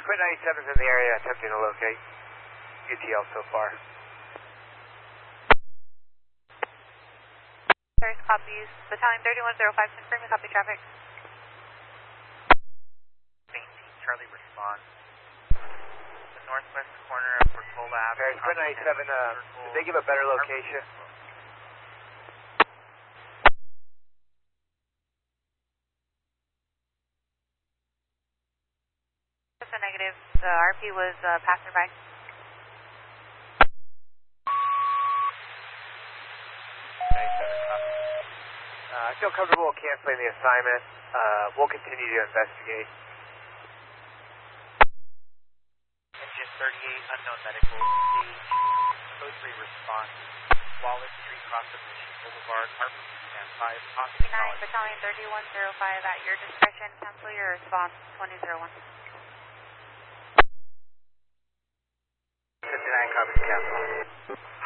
Twin 97's in the area attempting to locate UTL so far. There's copies. Battalion 3105, confirming copy traffic. Main team Charlie respond. The northwest corner of Portola Avenue. Twin 97, did they give a better location? That's a negative. The RP was passing by. I feel comfortable canceling the assignment. We'll continue to investigate. Engine 38, unknown medical, stage, code 3 response, Wallace Street, cross of Mission Boulevard, Harper, stand 5, possible 9, Battalion 3105, at your discretion, cancel your response, 2001. 59 copies, cancel.